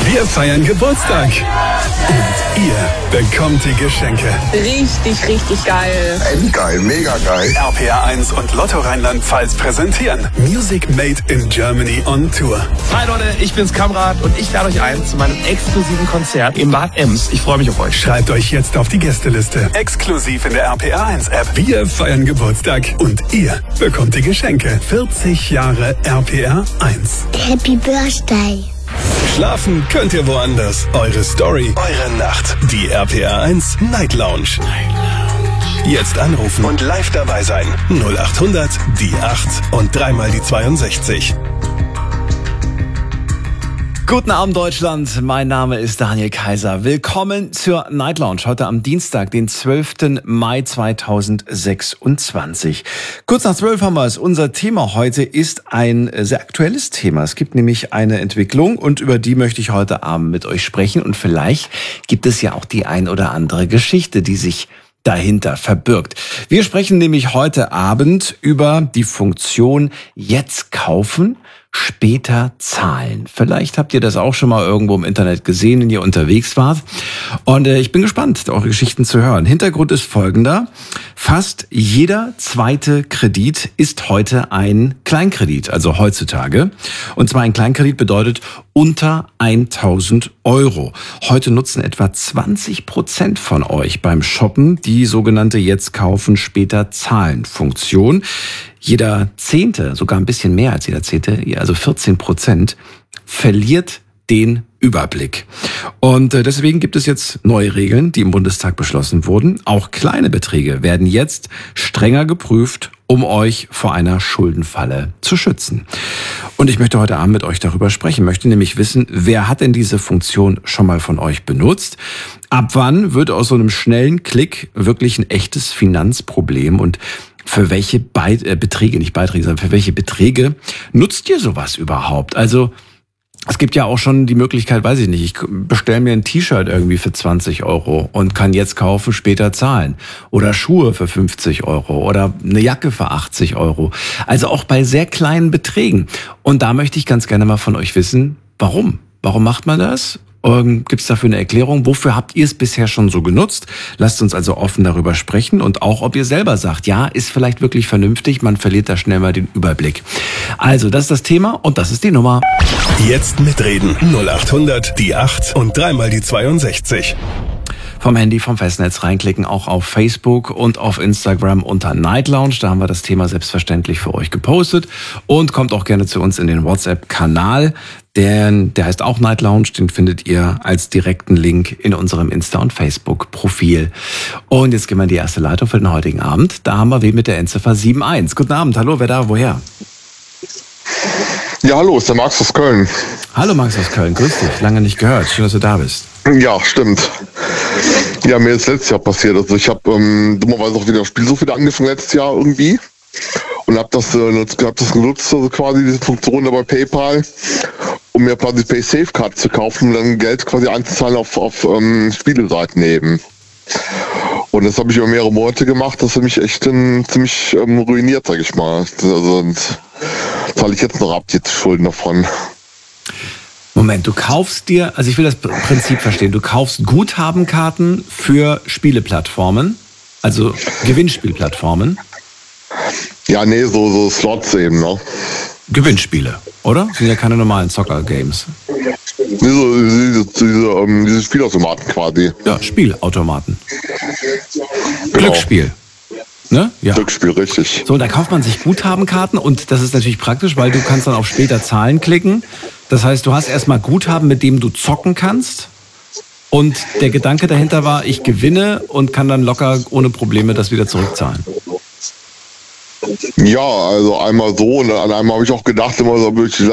Wir feiern Geburtstag. Und ihr bekommt die Geschenke. Richtig, richtig geil. Endgeil, mega geil. RPR 1 und Lotto Rheinland-Pfalz präsentieren Music Made in Germany on Tour. Hi Leute, ich bin's Kamrat und ich lade euch ein zu meinem exklusiven Konzert in Bad Ems. Ich freue mich auf euch. Schreibt euch jetzt auf die Gästeliste. Exklusiv in der RPR 1 App. Wir feiern Geburtstag und ihr bekommt die Geschenke. 40 Jahre RPR 1. Happy Birthday. Schlafen könnt ihr woanders. Eure Story, eure Nacht. Die RPR 1 Night Lounge. Jetzt anrufen und live dabei sein. 0800 die 8 und dreimal die 62. Guten Abend Deutschland, mein Name ist Daniel Kaiser. Willkommen zur Night Lounge, heute am Dienstag, den 12. Mai 2026. Kurz nach 12 haben wir es. Unser Thema heute ist ein sehr aktuelles Thema. Es gibt nämlich eine Entwicklung und über die möchte ich heute Abend mit euch sprechen. Und vielleicht gibt es ja auch die ein oder andere Geschichte, die sich dahinter verbirgt. Wir sprechen nämlich heute Abend über die Funktion Jetzt kaufen, später zahlen. Vielleicht habt ihr das auch schon mal irgendwo im Internet gesehen, wenn ihr unterwegs wart. Und ich bin gespannt, eure Geschichten zu hören. Hintergrund ist folgender. Fast jeder zweite Kredit ist heute ein Kleinkredit, also heutzutage. Und zwar ein Kleinkredit bedeutet unter 1.000 €. Heute nutzen etwa 20% von euch beim Shoppen die sogenannte Jetzt kaufen, später zahlen Funktion. Jeder Zehnte, sogar ein bisschen mehr als jeder Zehnte, also 14%, verliert den Überblick. Und deswegen gibt es jetzt neue Regeln, die im Bundestag beschlossen wurden. Auch kleine Beträge werden jetzt strenger geprüft, um euch vor einer Schuldenfalle zu schützen. Und ich möchte heute Abend mit euch darüber sprechen, möchte nämlich wissen, wer hat denn diese Funktion schon mal von euch benutzt? Ab wann wird aus so einem schnellen Klick wirklich ein echtes Finanzproblem und für welche Beträge, nicht Beiträge, sondern für welche Beträge nutzt ihr sowas überhaupt? Also es gibt ja auch schon die Möglichkeit, weiß ich nicht, ich bestelle mir ein T-Shirt irgendwie für 20 € und kann jetzt kaufen, später zahlen. Oder Schuhe für 50 € oder eine Jacke für 80 €. Also auch bei sehr kleinen Beträgen. Und da möchte ich ganz gerne mal von euch wissen, warum? Warum macht man das? Gibt es dafür eine Erklärung? Wofür habt ihr es bisher schon so genutzt? Lasst uns also offen darüber sprechen und auch, ob ihr selber sagt, ja, ist vielleicht wirklich vernünftig, man verliert da schnell mal den Überblick. Also, das ist das Thema und das ist die Nummer. Jetzt mitreden. 0800 die 8 und dreimal die 62. Vom Handy, vom Festnetz reinklicken, auch auf Facebook und auf Instagram unter Night Lounge. Da haben wir das Thema selbstverständlich für euch gepostet. Und kommt auch gerne zu uns in den WhatsApp-Kanal. Der heißt auch Night Lounge. Den findet ihr als direkten Link in unserem Insta- und Facebook-Profil. Und jetzt gehen wir in die erste Leitung für den heutigen Abend. Da haben wir wen mit der Endziffer 71. Guten Abend, hallo, wer da, woher? Ja, hallo, ist der Max aus Köln. Hallo Max aus Köln, grüß dich. Lange nicht gehört, schön, dass du da bist. Ja, stimmt. Ja, mir ist letztes Jahr passiert. Also ich habe dummerweise auch wieder Spielsucht wieder angefangen letztes Jahr irgendwie. Und habe das genutzt, also quasi diese Funktion da bei PayPal, um mir quasi PaySafe-Karte zu kaufen und dann Geld quasi einzuzahlen auf Spieleseiten eben. Und das habe ich über mehrere Monate gemacht. Das hat mich echt ziemlich ruiniert, sag ich mal. Also zahle ich jetzt noch ab, die Schulden davon. Moment, du kaufst dir, also ich will das Prinzip verstehen, du kaufst Guthabenkarten für Spieleplattformen, also Gewinnspielplattformen. Ja, nee, so Slots eben, ne? Gewinnspiele, oder? Das sind ja keine normalen Zocker-Games. Diese Spielautomaten quasi. Ja, Spielautomaten. Genau. Glücksspiel. Ne? Ja. Glücksspiel, richtig. So, da kauft man sich Guthabenkarten und das ist natürlich praktisch, weil du kannst dann auf später Zahlen klicken. Das heißt, du hast erstmal Guthaben, mit dem du zocken kannst. Und der Gedanke dahinter war, ich gewinne und kann dann locker ohne Probleme das wieder zurückzahlen. Ja, also einmal so und an einmal habe ich auch gedacht, immer so,